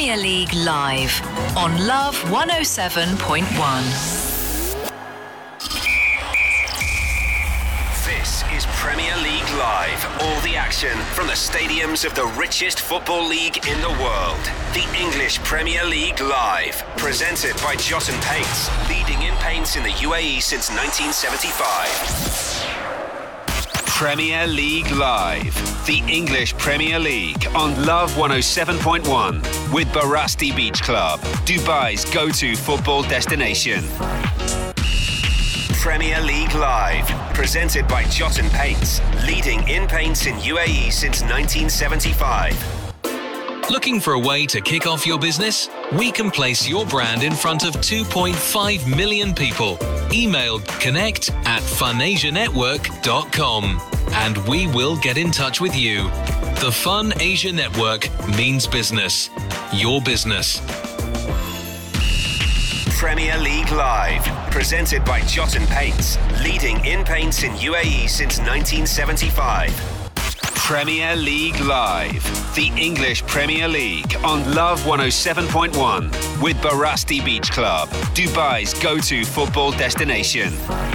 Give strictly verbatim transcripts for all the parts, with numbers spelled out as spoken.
Premier League Live on Love one oh seven point one. This is Premier League Live. All the action from the stadiums of the richest football league in the world. The English Premier League Live. Presented by Jotton Paints, leading in paints in the U A E since nineteen seventy-five. Premier League Live. The English Premier League on Love one oh seven point one with Barasti Beach Club, Dubai's go-to football destination. Premier League Live, presented by Jotton Paints, leading in paints in U A E since nineteen seventy-five. Looking for a way to kick off your business? We can place your brand in front of two point five million people. Email connect at funasia network dot com and we will get in touch with you. The Fun Asia Network means business. Your business. Premier League Live, presented by Jotton Paints, leading in paints in U A E since nineteen seventy-five. Premier League Live, the English Premier League on Love one oh seven point one with Barasti Beach Club, Dubai's go-to football destination.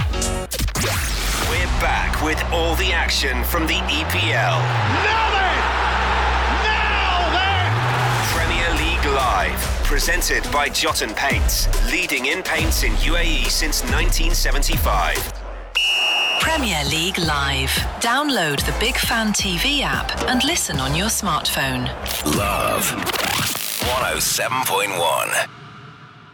We're back with all the action from the E P L. Now then! Now then! Premier League Live, presented by Jotton Paints, leading in paints in U A E since nineteen seventy-five. Premier League Live. Download the Big Fan T V app and listen on your smartphone. Love one oh seven point one.